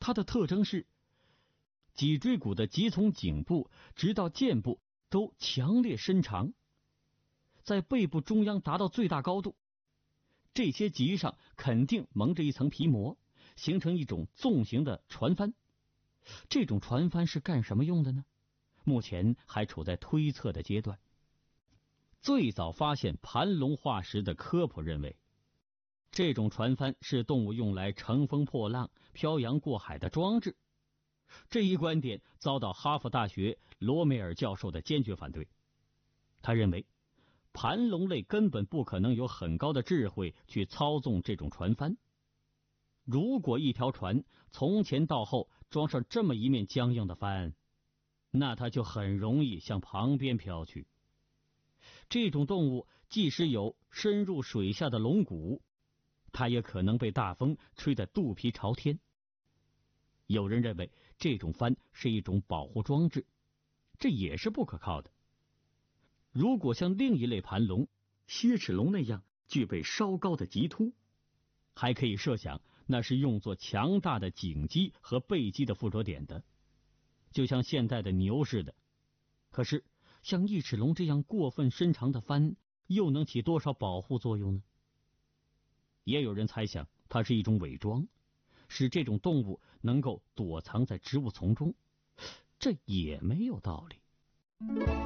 它的特征是脊椎骨的脊从颈部直到剑部都强烈伸长，在背部中央达到最大高度。这些脊上肯定蒙着一层皮膜，形成一种纵形的船帆。这种船帆是干什么用的呢？目前还处在推测的阶段。最早发现盘龙化石的科普认为，这种船帆是动物用来乘风破浪、漂洋过海的装置。这一观点遭到哈佛大学罗梅尔教授的坚决反对。他认为，盘龙类根本不可能有很高的智慧去操纵这种船帆。如果一条船从前到后装上这么一面僵硬的帆，那它就很容易向旁边飘去。这种动物即使有深入水下的龙骨，它也可能被大风吹得肚皮朝天。有人认为这种帆是一种保护装置，这也是不可靠的。如果像另一类盘龙蝎齿龙那样具备稍高的棘突，还可以设想那是用作强大的颈肌和背肌的附着点的，就像现代的牛似的。可是像翼齿龙这样过分伸长的帆又能起多少保护作用呢？也有人猜想它是一种伪装，使这种动物能够躲藏在植物丛中，这也没有道理。